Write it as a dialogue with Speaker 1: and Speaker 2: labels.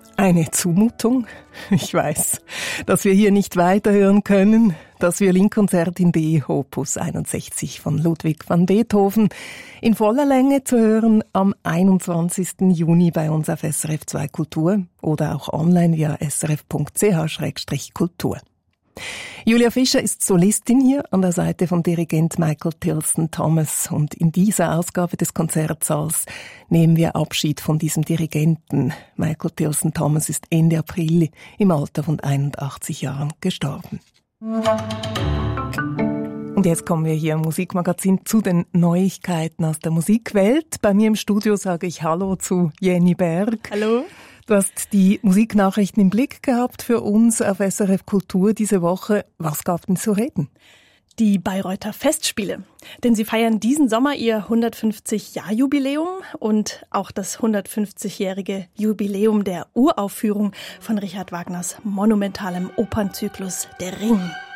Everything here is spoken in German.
Speaker 1: Eine Zumutung? Ich weiß, dass wir hier nicht weiterhören können. Das Violinkonzert in D, Opus 61 von Ludwig van Beethoven, in voller Länge zu hören am 21. Juni bei uns auf SRF 2 Kultur oder auch online via srf.ch/kultur. Julia Fischer ist Solistin hier an der Seite von Dirigent Michael Tilson Thomas, und in dieser Ausgabe des Konzertsaals nehmen wir Abschied von diesem Dirigenten. Michael Tilson Thomas ist Ende April im Alter von 81 Jahren gestorben. Und jetzt kommen wir hier im Musikmagazin zu den Neuigkeiten aus der Musikwelt. Bei mir im Studio sage ich Hallo zu Jenny Berg.
Speaker 2: Hallo.
Speaker 1: Du hast die Musiknachrichten im Blick gehabt für uns auf SRF Kultur diese Woche. Was gab denn zu reden?
Speaker 2: Die Bayreuther Festspiele. Denn sie feiern diesen Sommer ihr 150-Jahr-Jubiläum und auch das 150-jährige Jubiläum der Uraufführung von Richard Wagners monumentalem Opernzyklus Der Ring.